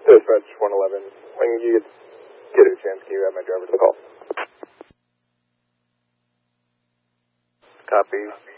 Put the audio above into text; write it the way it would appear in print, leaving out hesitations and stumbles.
Dispatch 111. When you get a chance, can you have my driver to the call? Copy.